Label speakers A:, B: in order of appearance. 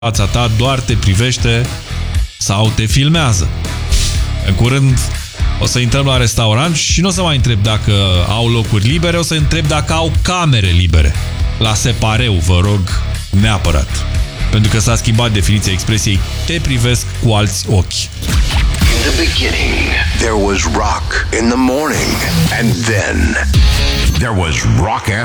A: fața ta doar te privește sau te filmează. În curând o să intrăm la restaurant și nu o să mai întreb dacă au locuri libere, o să întreb dacă au camere libere. La separeu, vă rog, neapărat. Pentru că s-a schimbat definiția expresiei te privesc cu alți ochi.
B: In the beginning, there was rock in the morning. And then there was Rock